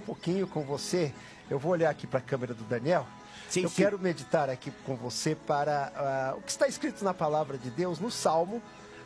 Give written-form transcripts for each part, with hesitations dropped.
pouquinho com você. Eu vou olhar aqui para a câmera do Daniel. Eu quero meditar aqui com você para o que está escrito na palavra de Deus, no Salmo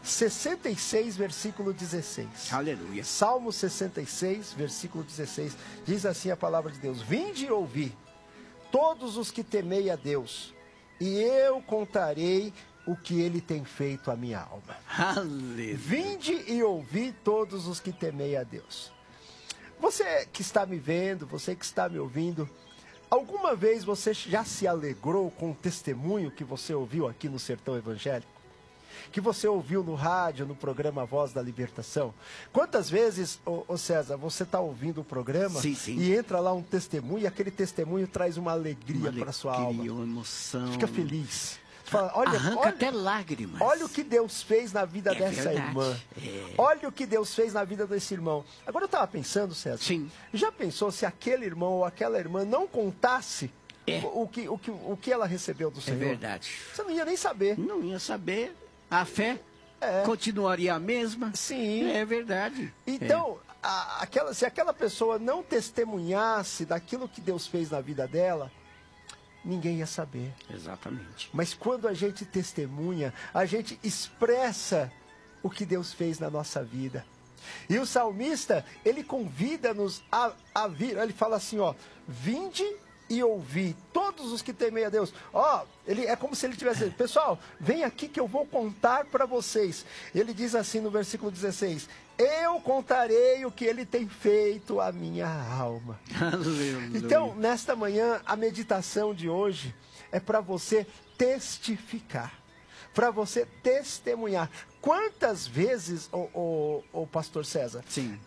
66, versículo 16. Aleluia. Salmo 66, versículo 16. Diz assim a palavra de Deus: Vinde e ouvi, todos os que temei a Deus, e eu contarei o que ele tem feito à minha alma. Aleluia. Vinde e ouvi, todos os que temei a Deus. Você que está me vendo, você que está me ouvindo, alguma vez você já se alegrou com o testemunho que você ouviu aqui no Sertão Evangélico? Que você ouviu no rádio, no programa Voz da Libertação? Quantas vezes, ô César, você está ouvindo o programa e entra lá um testemunho e aquele testemunho traz uma alegria para a sua alma? Uma emoção. Fica feliz. Fala, olha, até lágrimas. Olha o que Deus fez na vida dessa irmã. Olha o que Deus fez na vida desse irmão. Agora eu estava pensando, César. Já pensou se aquele irmão ou aquela irmã não contasse o que ela recebeu do Senhor? É verdade. Você não ia nem saber. Não ia saber. A fé continuaria a mesma. Sim. É verdade. Então, se aquela pessoa não testemunhasse daquilo que Deus fez na vida dela, ninguém ia saber. Exatamente. Mas quando a gente testemunha, a gente expressa o que Deus fez na nossa vida. E o salmista, ele convida-nos a vir. Ele fala assim, vinde e ouvi, todos os que temem a Deus. Ele é como se ele tivesse dizendo, pessoal, vem aqui que eu vou contar para vocês. Ele diz assim no versículo 16, eu contarei o que ele tem feito à minha alma. Aleluia. Então, nesta manhã, a meditação de hoje é para você testificar, para você testemunhar. Quantas vezes, o pastor César,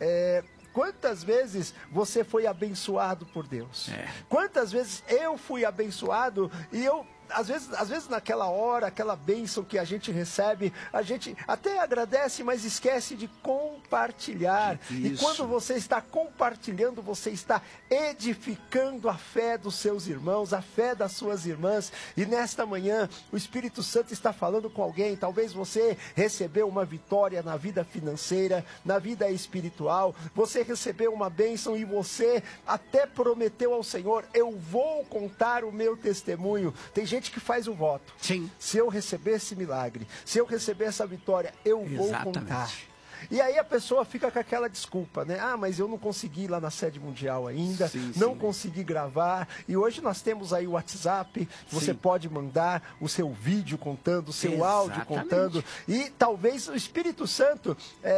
quantas vezes você foi abençoado por Deus? Quantas vezes eu fui abençoado e eu, às vezes naquela hora, aquela bênção que a gente recebe, a gente até agradece, mas esquece de compartilhar. Isso. E quando você está compartilhando, você está edificando a fé dos seus irmãos, a fé das suas irmãs. E nesta manhã, o Espírito Santo está falando com alguém. Talvez você recebeu uma vitória na vida financeira, na vida espiritual. Você recebeu uma bênção e você até prometeu ao Senhor, eu vou contar o meu testemunho. Tem gente que faz o voto. Se eu receber esse milagre, se eu receber essa vitória, eu vou contar. E aí a pessoa fica com aquela desculpa, né? Mas eu não consegui ir lá na sede mundial ainda, não consegui gravar. E hoje nós temos aí o WhatsApp, você pode mandar o seu vídeo contando, o seu áudio contando. E talvez o Espírito Santo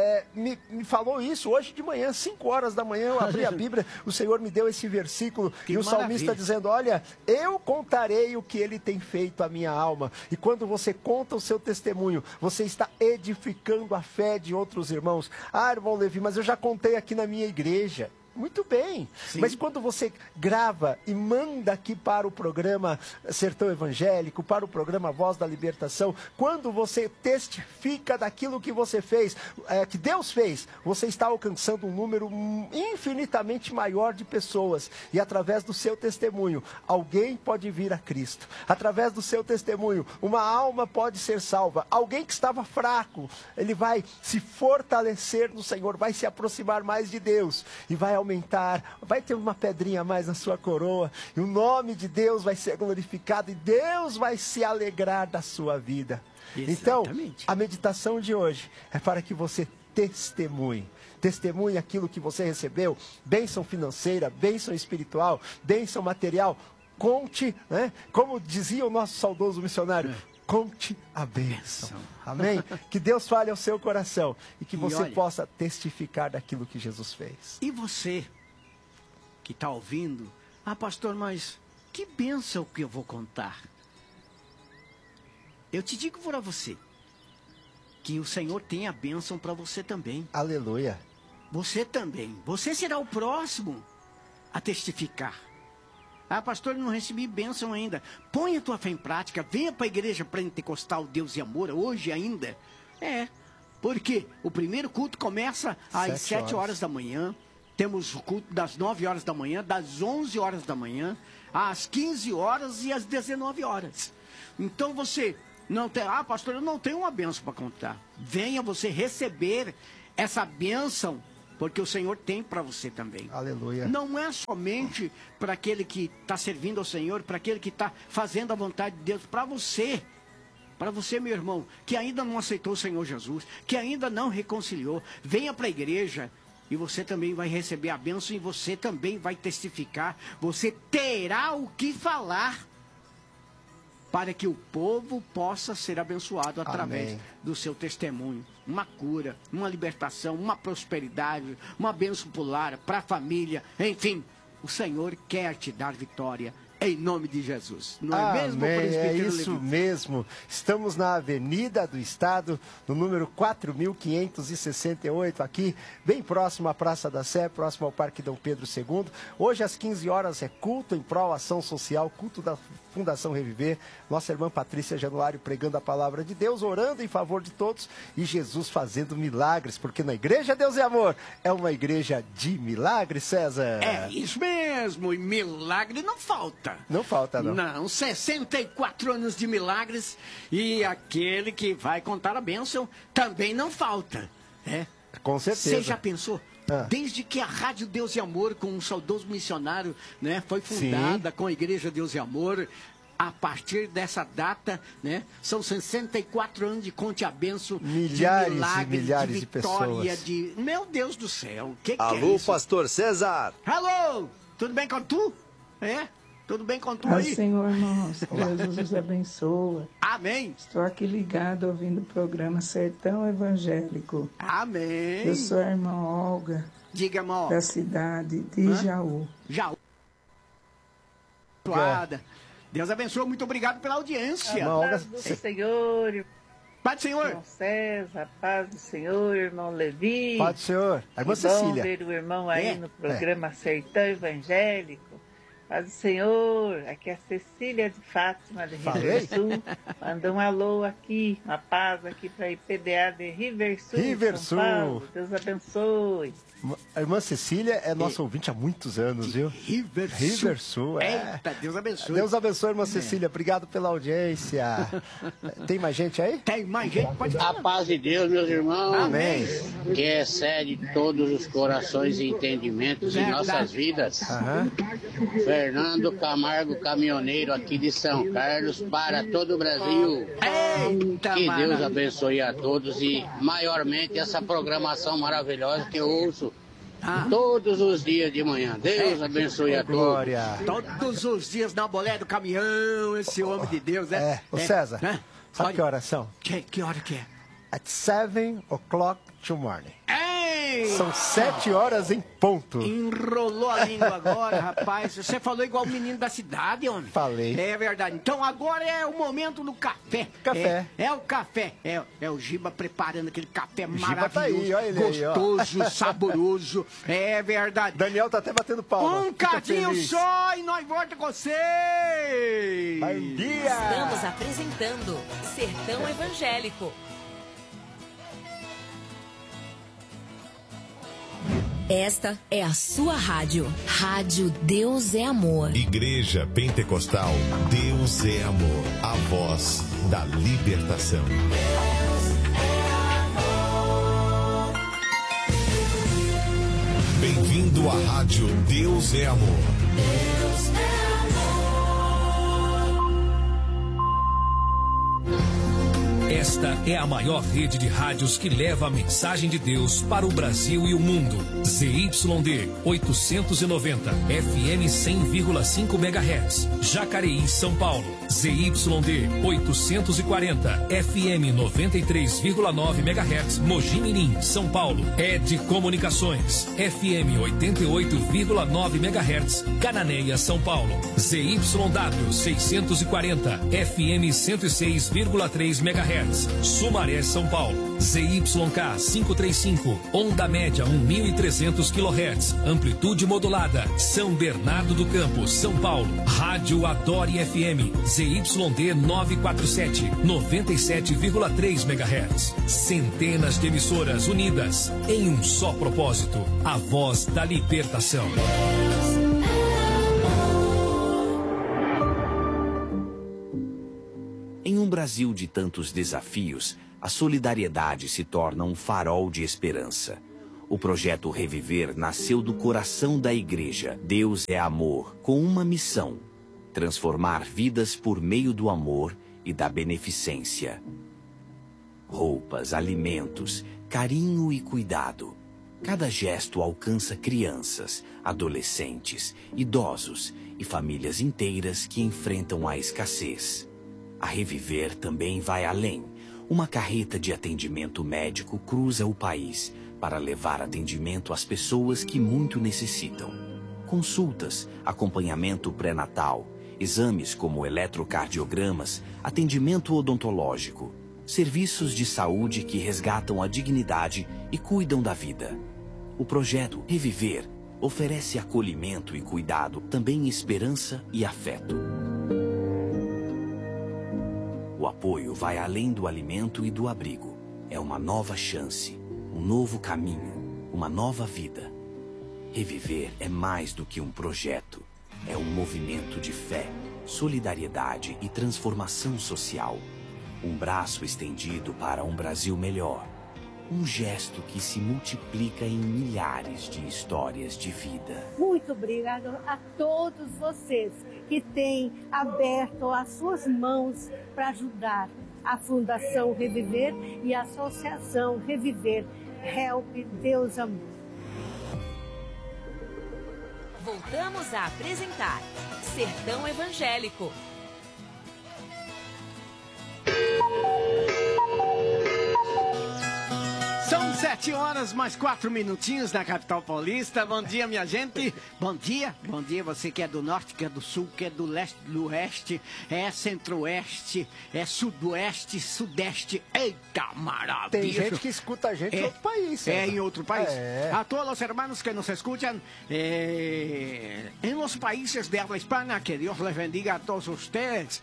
me falou isso hoje de manhã, 5 horas da manhã, eu abri a Bíblia, o Senhor me deu esse versículo. E o salmista dizendo, olha, eu contarei o que ele tem feito à minha alma. E quando você conta o seu testemunho, você está edificando a fé de outros irmãos. Irmão Levi, mas eu já contei aqui na minha igreja. Muito bem, mas quando você grava e manda aqui para o programa Sertão Evangélico, para o programa Voz da Libertação, quando você testifica daquilo que você fez, que Deus fez, você está alcançando um número infinitamente maior de pessoas. E através do seu testemunho, alguém pode vir a Cristo. Através do seu testemunho, uma alma pode ser salva. Alguém que estava fraco, ele vai se fortalecer no Senhor, vai se aproximar mais de Deus e vai aumentar, vai ter uma pedrinha a mais na sua coroa, e o nome de Deus vai ser glorificado, e Deus vai se alegrar da sua vida. Exatamente. Então, a meditação de hoje é para que você testemunhe aquilo que você recebeu, bênção financeira, bênção espiritual, bênção material, conte, né? Como dizia o nosso saudoso missionário, conte a bênção. Amém? Que Deus fale ao seu coração e que você possa testificar daquilo que Jesus fez. E você que está ouvindo, pastor, mas que bênção que eu vou contar? Eu te digo para você que o Senhor tem a bênção para você também. Aleluia. Você também. Você será o próximo a testificar. Pastor, eu não recebi bênção ainda. Põe a tua fé em prática. Venha para a igreja pentecostal Deus e Amor hoje ainda. Porque o primeiro culto começa às 7 horas da manhã. Temos o culto das 9 horas da manhã, das 11 horas da manhã, às 15 horas e às 19 horas. Então você não tem... pastor, eu não tenho uma bênção para contar. Venha você receber essa bênção porque o Senhor tem para você também. Aleluia. Não é somente para aquele que está servindo ao Senhor, para aquele que está fazendo a vontade de Deus, para você, meu irmão, que ainda não aceitou o Senhor Jesus, que ainda não reconciliou, venha para a igreja e você também vai receber a bênção e você também vai testificar, você terá o que falar para que o povo possa ser abençoado através Amém. do seu testemunho. Uma cura, uma libertação, uma prosperidade, uma bênção para o lar, para a família, enfim. O Senhor quer te dar vitória. Em nome de Jesus. Não é mesmo, presbítero É isso Levi? mesmo. Estamos na Avenida do Estado, no número 4.568, aqui, bem próximo à Praça da Sé, próximo ao Parque Dom Pedro II. Hoje, às 15 horas, é culto em prol ação social, culto da Fundação Reviver. Nossa irmã Patrícia Januário pregando a palavra de Deus, orando em favor de todos e Jesus fazendo milagres, porque na Igreja Deus é Amor é uma igreja de milagres, César. É isso mesmo, e milagre não falta. Não falta, não. Não, 64 anos de milagres e aquele que vai contar a bênção também não falta. É. Com certeza. Você já pensou? Desde que a Rádio Deus e Amor, com um saudoso missionário, né, foi fundada com a Igreja Deus e Amor, a partir dessa data, né, são 64 anos de conte a benção, milhares de milagres, e milhares de pessoas. vitória, Meu Deus do céu, o que é Alô, isso? pastor César. Alô, tudo bem com tu? É? Tudo bem com tu aí? Senhor, irmãos, Jesus os abençoa. Amém. Estou aqui ligado ouvindo o programa Sertão Evangélico. Amém. Eu sou a irmã Olga, diga, irmão, da cidade de Jaú. Jaú. Deus abençoe, muito obrigado pela audiência. Paz do Senhor, Paz do Senhor. irmão César, paz do Senhor, irmão Levi. Paz do Senhor. A irmã Que Cecília. bom ver o irmão aí no programa Sertão Evangélico. Paz do Senhor, aqui é a Cecília de Fátima, de Riversul. Manda um alô aqui, uma paz aqui para a IPDA de Riversul, São Paulo. Deus abençoe. A irmã Cecília é nossa ouvinte há muitos anos, viu? Riversul, é. Eita, Deus abençoe. Deus abençoe, irmã Cecília. Obrigado pela audiência. Tem mais gente aí? Tem mais gente, pode falar. A paz de Deus, meus irmãos. Amém. Que excede todos os corações e entendimentos em nossas vidas. Fernando Camargo, caminhoneiro aqui de São Carlos, para todo o Brasil. Eita, que Deus maravilha. abençoe a todos e maiormente essa programação maravilhosa que eu ouço todos os dias de manhã. Deus abençoe a todos. Glória. Todos os dias na bolé do caminhão, esse homem de Deus, né? Ô César, sabe que Olha, horas são? que hora que é? At 7 o'clock to morning. Ei! São 7 horas em ponto. Enrolou a língua agora, rapaz. Você falou igual o menino da cidade, homem. Falei. É verdade. Então agora é o momento do café. Café. É o café. É o Giba preparando aquele café Giba maravilhoso. tá aí, olha ele aí, ó. gostoso, saboroso. É verdade. Daniel tá até batendo palma. Um Fica cadinho feliz. só e nós volta com vocês. Bom dia. Estamos apresentando Sertão Evangélico. Esta é a sua rádio. Rádio Deus é Amor. Igreja Pentecostal Deus é Amor. A voz da libertação. Bem-vindo à Rádio Deus é Amor. Deus é Esta é a maior rede de rádios que leva a mensagem de Deus para o Brasil e o mundo. ZYD 890, FM 100,5 MHz, Jacareí, São Paulo. ZYD 840, FM 93,9 MHz, Mogi Mirim, São Paulo. ED Comunicações, FM 88,9 MHz, Cananéia, São Paulo. ZYW 640, FM 106,3 MHz, Sumaré, São Paulo. ZYK 535, onda média 1.300 kHz, amplitude modulada, São Bernardo do Campo, São Paulo. Rádio Adore FM, ZYD 947, 97,3 MHz. Centenas de emissoras unidas em um só propósito, a voz da libertação. Em um Brasil de tantos desafios, a solidariedade se torna um farol de esperança. O projeto Reviver nasceu do coração da igreja. Deus é amor, com uma missão: transformar vidas por meio do amor e da beneficência. Roupas, alimentos, carinho e cuidado. Cada gesto alcança crianças, adolescentes, idosos e famílias inteiras que enfrentam a escassez. A Reviver também vai além. Uma carreta de atendimento médico cruza o país para levar atendimento às pessoas que muito necessitam. Consultas, acompanhamento pré-natal, exames como eletrocardiogramas, atendimento odontológico, serviços de saúde que resgatam a dignidade e cuidam da vida. O projeto Reviver oferece acolhimento e cuidado, também esperança e afeto. O apoio vai além do alimento e do abrigo. É uma nova chance, um novo caminho, uma nova vida. Reviver é mais do que um projeto. É um movimento de fé, solidariedade e transformação social. Um braço estendido para um Brasil melhor. Um gesto que se multiplica em milhares de histórias de vida. Muito obrigado a todos vocês que têm aberto as suas mãos para ajudar a Fundação Reviver e a Associação Reviver. Help Deus Amor. Voltamos a apresentar Sertão Evangélico. São 7 horas mais 4 minutinhos na capital paulista. Bom dia, minha gente. Bom dia você que é do norte, que é do sul, que é do leste, do oeste, é centro-oeste, é sudoeste, sudeste. Eita, maravilha! Tem gente que escuta a gente em outro país. César. Em outro país. A todos os hermanos que nos escuchan en los países de habla hispana, que Dios les bendiga a todos ustedes.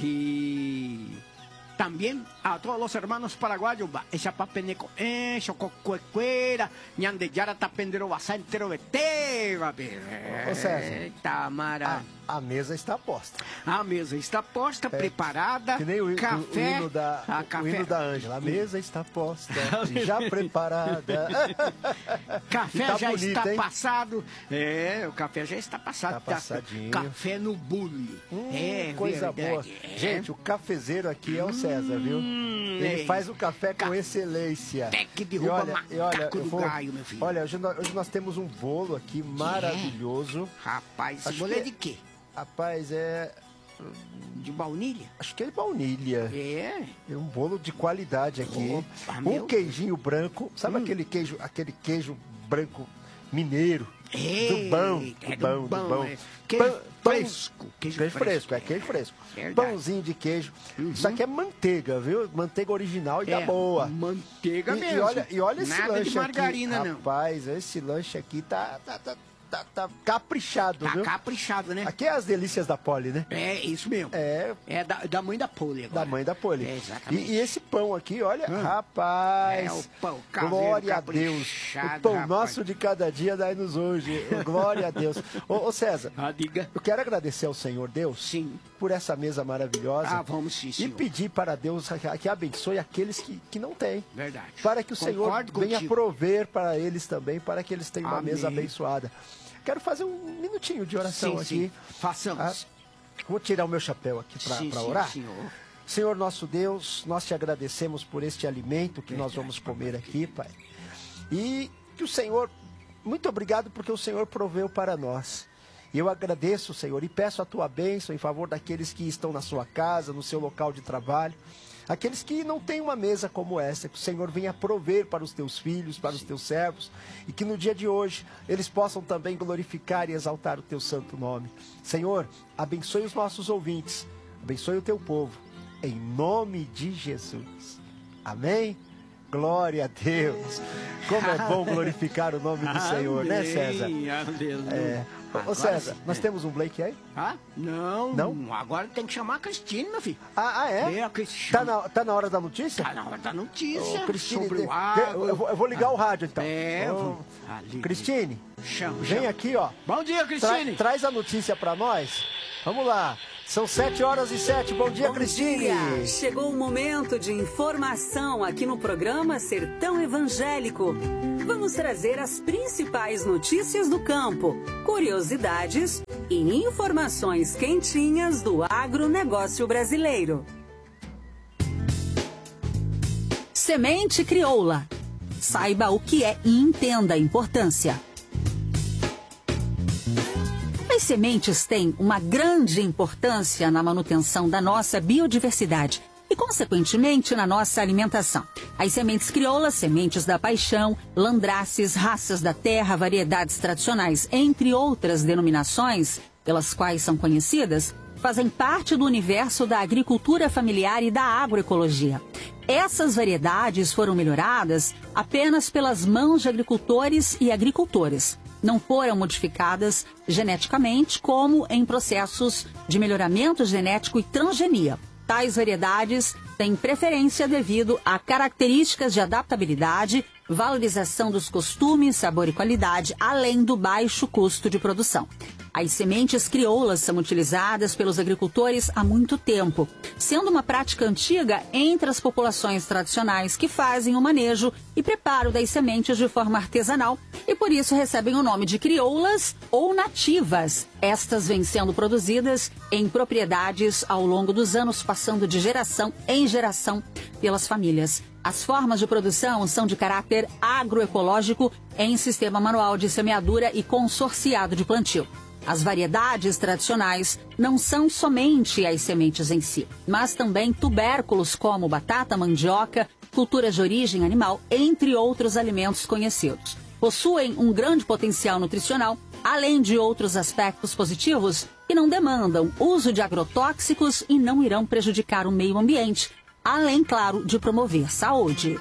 Y también a todos los hermanos paraguayos, esa papeneco, chococuecuera, ñandeyara tapendero basantero beteva. Ô César, a mesa está posta. A mesa está posta, preparada. Que nem o café, o hino da Ângela. A mesa está posta, já preparada. Café tá já bonito, está hein? passado. O café já está passado. Tá passadinho. Café no bule. Coisa verdade. boa. Gente, o cafezeiro aqui é o César, viu? Ele faz o café com excelência. Que derruba macaco do gaio, meu filho. Olha, hoje nós temos um bolo aqui maravilhoso. Rapaz, esse bolo é de quê? Rapaz, é... De baunilha? Acho que é de baunilha. É um bolo de qualidade aqui. Opa, um queijinho branco. Sabe aquele queijo branco mineiro? Do bom. Queijo fresco. Queijo fresco. Verdade. Pãozinho de queijo. Isso aqui é manteiga, viu? Manteiga original e da boa. Manteiga mesmo. E olha esse Nada lanche de margarina, aqui. não. Rapaz, esse lanche aqui tá caprichado, viu? Tá caprichado, né? Aqui é as delícias da Poli, né? É, isso mesmo. É da mãe da Poli agora. Da mãe da Poli. Exatamente. E esse pão aqui, olha, rapaz. O pão caseiro, glória a Deus. O pão nosso de cada dia dai-nos hoje. Glória a Deus. Ô César, diga. Eu quero agradecer ao Senhor Deus por essa mesa maravilhosa. Vamos sim, senhor. E pedir para Deus que abençoe aqueles que não têm. Verdade. Para que o Senhor venha contigo. prover para eles também, para que eles tenham uma Amém. mesa abençoada. Quero fazer um minutinho de oração aqui. Façamos. Vou tirar o meu chapéu aqui para orar. Senhor. Senhor nosso Deus, nós te agradecemos por este alimento que nós vamos comer aqui, Pai. E que o Senhor, muito obrigado porque o Senhor proveu para nós. E eu agradeço, Senhor, e peço a tua bênção em favor daqueles que estão na sua casa, no seu local de trabalho. Aqueles que não têm uma mesa como essa, que o Senhor venha prover para os teus filhos, para os teus servos, e que no dia de hoje eles possam também glorificar e exaltar o teu santo nome. Senhor, abençoe os nossos ouvintes, abençoe o teu povo, em nome de Jesus. Amém? Glória a Deus. Como é bom glorificar o nome do Senhor, né, César? Ô César, nós temos um Blake aí? Não. Agora tem que chamar a Cristina, meu filho. É? A Cristina. Tá na hora da notícia? Tá na hora da notícia. Ô, Cristine, sobre o água. eu vou ligar o rádio então. Ali. Cristine, Vem aqui, ó. Bom dia, Cristine. Traz a notícia para nós. Vamos lá. São 7h07. Bom dia, Cristine. Dia. Chegou o momento de informação aqui no programa Sertão Evangélico. Vamos trazer as principais notícias do campo, curiosidades e informações quentinhas do agronegócio brasileiro. Semente crioula. Saiba o que é e entenda a importância. As sementes têm uma grande importância na manutenção da nossa biodiversidade e, consequentemente, na nossa alimentação. As sementes crioulas, sementes da paixão, landraces, raças da terra, variedades tradicionais, entre outras denominações, pelas quais são conhecidas, fazem parte do universo da agricultura familiar e da agroecologia. Essas variedades foram melhoradas apenas pelas mãos de agricultores e agricultoras. Não foram modificadas geneticamente como em processos de melhoramento genético e transgenia. Tais variedades têm preferência devido a características de adaptabilidade, valorização dos costumes, sabor e qualidade, além do baixo custo de produção. As sementes crioulas são utilizadas pelos agricultores há muito tempo, sendo uma prática antiga entre as populações tradicionais que fazem o manejo e preparo das sementes de forma artesanal e por isso recebem o nome de crioulas ou nativas. Estas vêm sendo produzidas em propriedades ao longo dos anos, passando de geração em geração pelas famílias. As formas de produção são de caráter agroecológico em sistema manual de semeadura e consorciado de plantio. As variedades tradicionais não são somente as sementes em si, mas também tubérculos como batata, mandioca, culturas de origem animal, entre outros alimentos conhecidos. Possuem um grande potencial nutricional, além de outros aspectos positivos que não demandam uso de agrotóxicos e não irão prejudicar o meio ambiente, além, claro, de promover saúde.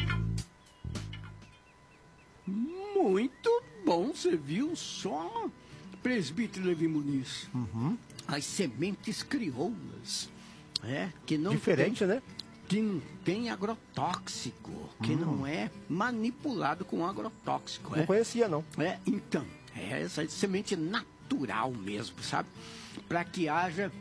Muito bom, você viu só, presbítero Levi Muniz. As sementes crioulas, que não diferente, tem, né? Que não tem agrotóxico, que não é manipulado com agrotóxico. Não conhecia, não. Então, essa semente natural mesmo, sabe? Para que haja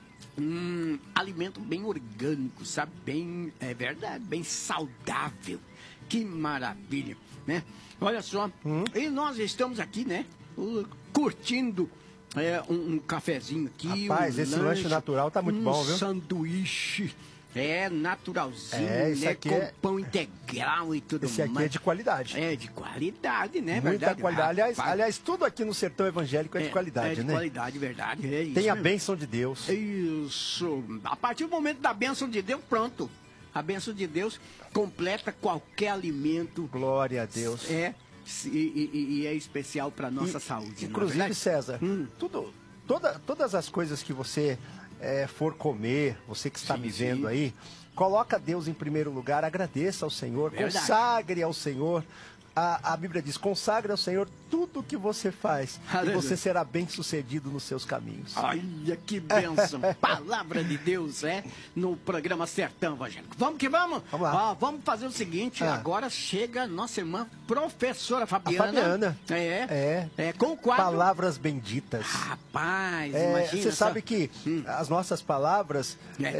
alimento bem orgânico, sabe? Bem, é verdade, bem saudável. Que maravilha, né? Olha só, e nós estamos aqui, né? Curtindo um cafezinho aqui. Rapaz, esse lanche natural tá muito bom, viu? Sanduíche. Naturalzinho, isso né? aqui com pão integral e tudo mais. Esse aqui é de qualidade. É de qualidade, né? Muita verdade? qualidade. Aliás, tudo aqui no Sertão Evangélico é de qualidade, né? Qualidade, verdade. É isso tem a mesmo. bênção de Deus. Isso. A partir do momento da bênção de Deus, pronto. A bênção de Deus completa qualquer alimento. Glória a Deus. E é especial para nossa saúde. Inclusive, César, todas as coisas que você for comer, você que está me vendo aí, coloca Deus em primeiro lugar, agradeça ao Senhor, consagre ao Senhor. A Bíblia diz, consagre ao Senhor tudo o que você faz. Aleluia. E você será bem sucedido nos seus caminhos. Olha que bênção. Palavra de Deus, no programa Sertão Evangélico. Vamos que vamos? Vamos lá. Vamos fazer o seguinte, agora chega nossa irmã professora Fabiana. A Fabiana. Com o quadro... Palavras benditas. Rapaz, imagina. Você sabe que as nossas palavras,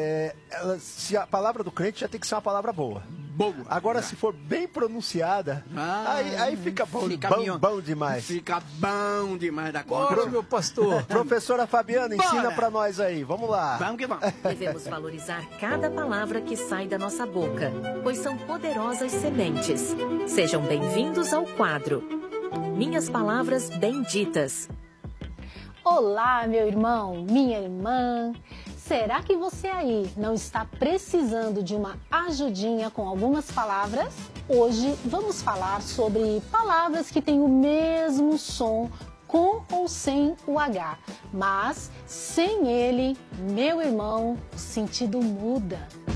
se a palavra do crente já tem que ser uma palavra boa. Agora, se for bem pronunciada, aí fica bom, bom demais. Fica bom demais da conta. Bora, meu pastor. Professora Fabiana, ensina pra nós aí. Vamos lá. Vamos que vamos. Devemos valorizar cada palavra que sai da nossa boca, pois são poderosas sementes. Sejam bem-vindos ao quadro Minhas Palavras Benditas. Olá, meu irmão, minha irmã. Será que você aí não está precisando de uma ajudinha com algumas palavras? Hoje vamos falar sobre palavras que têm o mesmo som com ou sem o H, mas sem ele, meu irmão, o sentido muda.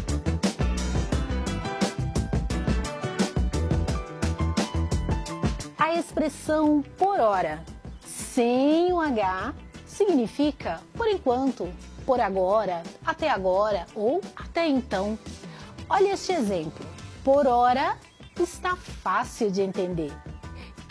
A expressão por hora, sem o H, significa por enquanto, por agora, até ou até então. Olha este exemplo. Por hora está fácil de entender.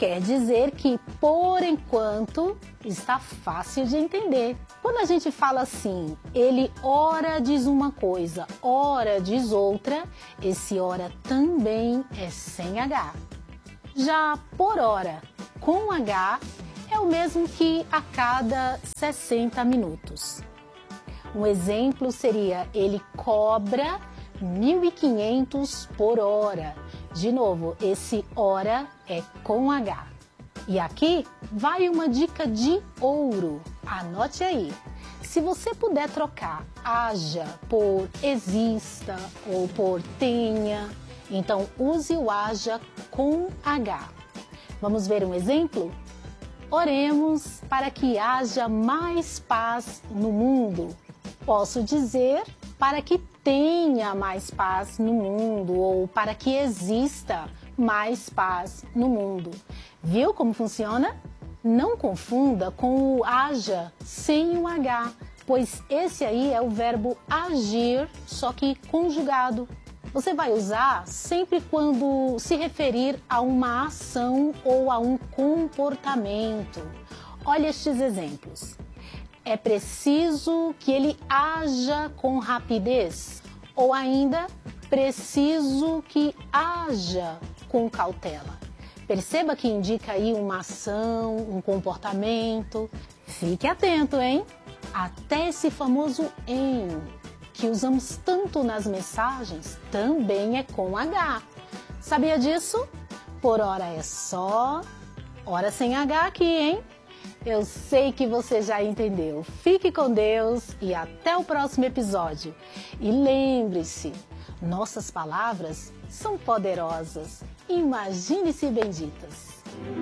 quer dizer que, por enquanto, está fácil de entender. Quando a gente fala assim, ele ora diz uma coisa, ora diz outra, esse ora também é sem H. Já por hora, com H, é o mesmo que a cada 60 minutos. Um exemplo seria, ele cobra 1.500 por hora. De novo, esse hora é com H. E aqui vai uma dica de ouro. Anote aí. Se você puder trocar haja por exista ou por tenha, então use o haja com H. Vamos ver um exemplo? Oremos para que haja mais paz no mundo. Posso dizer para que tenha mais paz no mundo ou para que exista mais paz no mundo. Viu como funciona? Não confunda com o haja sem o H, pois esse aí é o verbo agir, só que conjugado. Você vai usar sempre quando se referir a uma ação ou a um comportamento. Olha estes exemplos. É preciso que ele haja com rapidez, ou ainda, preciso que haja com cautela. Perceba que indica aí uma ação, um comportamento. Fique atento, hein? Até esse famoso em, que usamos tanto nas mensagens, também é com H. Sabia disso? Por hora é só, hora sem H aqui, hein? Eu sei que você já entendeu. Fique com Deus e até o próximo episódio. E lembre-se, nossas palavras são poderosas. Imagine-se benditas.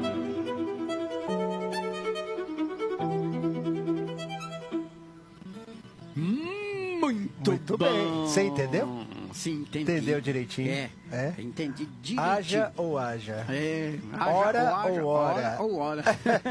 Muito bem. Você entendeu? Sim, entendi. Entendeu direitinho? Entendi direitinho. Haja ou haja? Hora ou hora? Hora ou hora.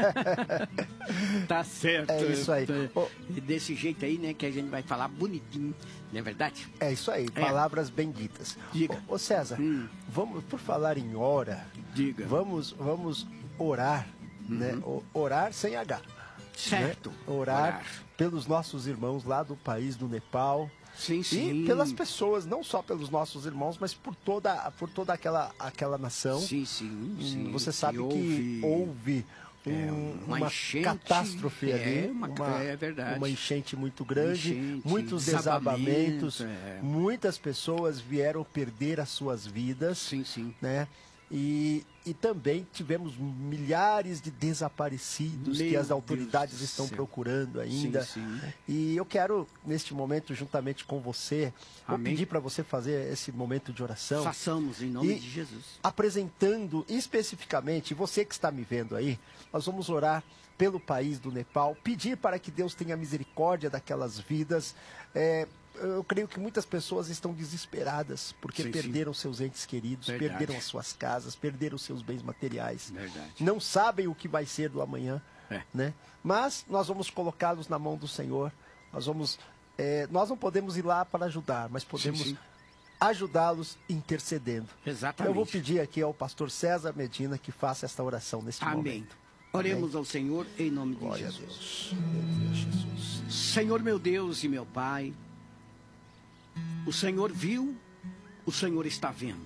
Tá certo. É isso aí. Desse jeito aí, né, que a gente vai falar bonitinho, não é verdade? É isso aí, palavras benditas. Diga. Ô César, vamos, por falar em hora, diga. Vamos orar, né? Orar sem H. Certo. Né? Orar pelos nossos irmãos lá do país do Nepal. Sim, sim. E pelas pessoas, não só pelos nossos irmãos, mas por toda aquela nação. Sim, sim, sim. Você sabe que houve uma enchente, catástrofe ali, é verdade. Uma enchente muito grande, muitos desabamentos, muitas pessoas vieram perder as suas vidas. Sim, sim. Né? E também tivemos milhares de desaparecidos que as autoridades estão procurando ainda. Sim, sim. E eu quero, neste momento, juntamente com você, vou pedir para você fazer esse momento de oração. Façamos, em nome de Jesus. Apresentando especificamente, você que está me vendo aí, nós vamos orar pelo país do Nepal, pedir para que Deus tenha misericórdia daquelas vidas. Eu creio que muitas pessoas estão desesperadas porque perderam seus entes queridos, perderam as suas casas, perderam os seus bens materiais. Não sabem o que vai ser do amanhã, né? Mas nós vamos colocá-los na mão do Senhor. Nós não podemos ir lá para ajudar, mas podemos ajudá-los intercedendo. Exatamente. Eu vou pedir aqui ao pastor César Medina que faça esta oração neste momento. Oremos ao Senhor em nome de Jesus. Senhor meu Deus e meu Pai, o Senhor viu, o Senhor está vendo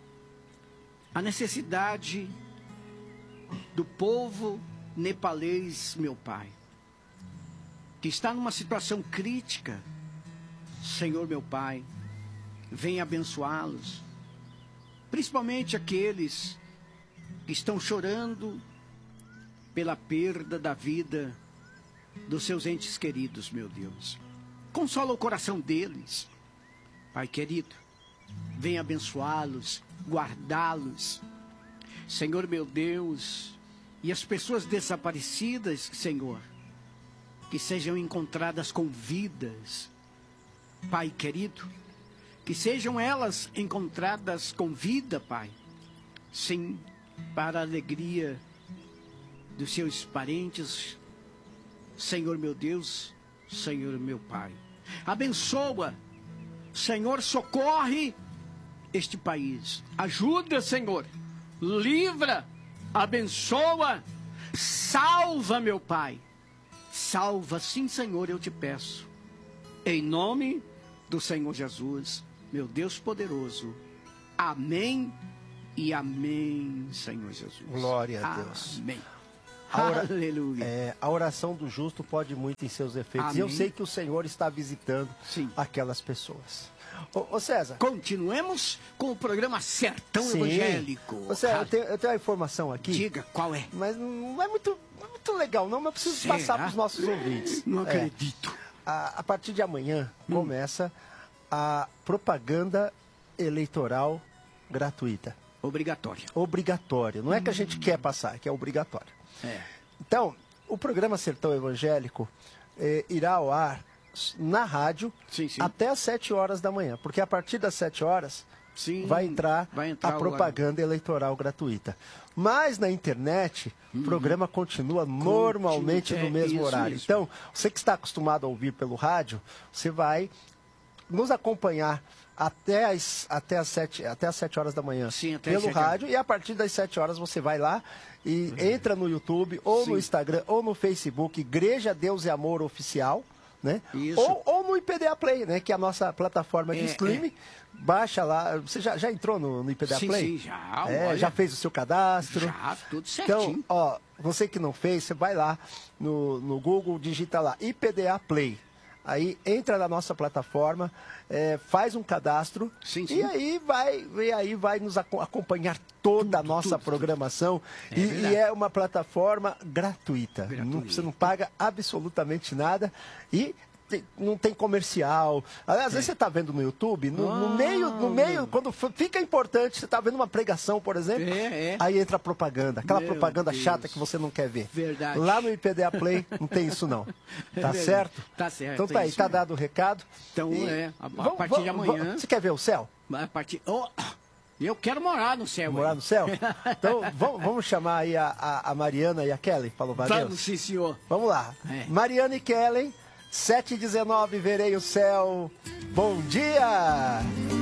a necessidade do povo nepalês, meu Pai, que está numa situação crítica. Senhor, meu Pai, venha abençoá-los, principalmente aqueles que estão chorando pela perda da vida dos seus entes queridos, meu Deus. Consola o coração deles. Pai querido, venha abençoá-los, guardá-los. Senhor meu Deus, e as pessoas desaparecidas, Senhor, que sejam encontradas com vidas. Pai querido, que sejam elas encontradas com vida, Pai. Sim, para a alegria dos seus parentes. Senhor meu Deus, Senhor meu Pai. Abençoa, Senhor, socorre este país. Ajuda, Senhor. Livra abençoa, salva, meu Pai. Salva, sim, Senhor, eu te peço. Em nome do Senhor Jesus, meu Deus poderoso. Amém e amém, Senhor Jesus. Glória a Deus. Amém. Aleluia. A oração do justo pode muito em seus efeitos. Amém. E eu sei que o Senhor está visitando aquelas pessoas. Ô César. Continuemos com o programa Sertão Evangélico. Ô César, eu tenho uma informação aqui. Diga, qual é? Mas não é muito legal, não, mas eu preciso passar para os nossos ouvintes. Não acredito. A partir de amanhã começa a propaganda eleitoral gratuita. Obrigatória. Não é que a gente quer passar, é que é obrigatório. Então, o programa Sertão Evangélico irá ao ar na rádio até às 7 horas da manhã. Porque a partir das 7 horas vai entrar a propaganda eleitoral gratuita. Mas na internet, o programa continua normalmente no mesmo horário. Então, você que está acostumado a ouvir pelo rádio, você vai nos acompanhar até as 7 horas da manhã pelo rádio, e a partir das 7 horas você vai lá e entra no YouTube, ou no Instagram, ou no Facebook, Igreja Deus e Amor Oficial, né? Ou no IPDA Play, né? Que é a nossa plataforma de streaming. Baixa lá. Você já entrou no IPDA Play? Sim, já. Já fez o seu cadastro? Já, tudo certinho. Então, você que não fez, você vai lá no Google, digita lá IPDA Play. Aí entra na nossa plataforma, faz um cadastro e aí vai nos acompanhar toda a nossa programação. E é uma plataforma gratuita. Você não paga absolutamente nada e não tem comercial. Às vezes você está vendo no YouTube, no meio, quando fica importante, você está vendo uma pregação, por exemplo, aí entra a propaganda, aquela propaganda chata que você não quer ver. Verdade. Lá no IPDA Play não tem isso não. Tá certo? Tá certo. Então tá aí, tá dado o recado. Então a partir de amanhã... Você quer ver o céu? Eu quero morar no céu. Morar no céu? Então vamos chamar aí a Mariana e a Kelly para louvar Deus? Vamos, sim, senhor. Vamos lá. Mariana e Kelly, 7h19, verei o céu. Bom dia!